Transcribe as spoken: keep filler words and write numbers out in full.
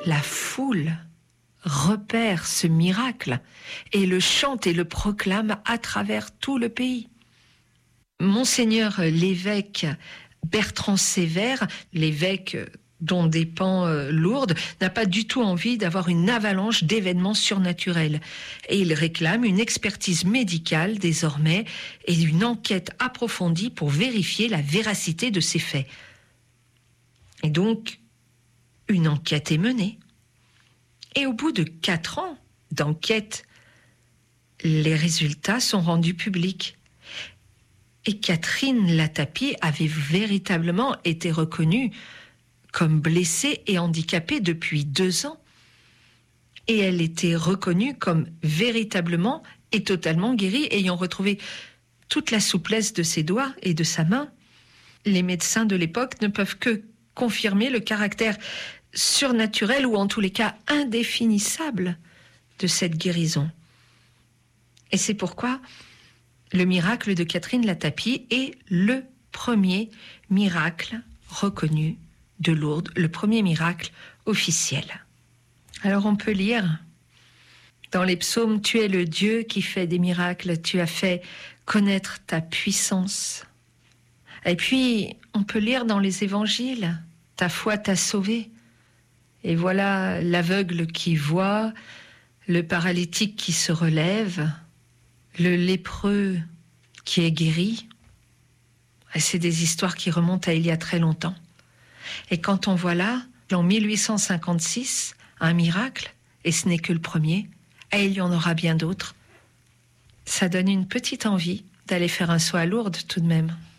la foule repère ce miracle et le chante et le proclame à travers tout le pays. Monseigneur l'évêque Bertrand Sévère, l'évêque dont dépend Lourdes, n'a pas du tout envie d'avoir une avalanche d'événements surnaturels. Et il réclame une expertise médicale désormais et une enquête approfondie pour vérifier la véracité de ces faits. Et donc, une enquête est menée. Et au bout de quatre ans d'enquête, les résultats sont rendus publics. Et Catherine Latapie avait véritablement été reconnue comme blessée et handicapée depuis deux ans. Et elle était reconnue comme véritablement et totalement guérie, ayant retrouvé toute la souplesse de ses doigts et de sa main. Les médecins de l'époque ne peuvent que confirmer le caractère surnaturel ou en tous les cas indéfinissable de cette guérison. Et c'est pourquoi le miracle de Catherine Latapie est le premier miracle reconnu de Lourdes, le premier miracle officiel. Alors on peut lire dans les psaumes: tu es le Dieu qui fait des miracles, tu as fait connaître ta puissance. Et puis on peut lire dans les évangiles: ta foi t'a sauvé. Et voilà l'aveugle qui voit, le paralytique qui se relève, le lépreux qui est guéri. Et c'est des histoires qui remontent à il y a très longtemps. Et quand on voit là, en mille huit cent cinquante-six, un miracle, et ce n'est que le premier, et il y en aura bien d'autres, ça donne une petite envie d'aller faire un saut à Lourdes tout de même.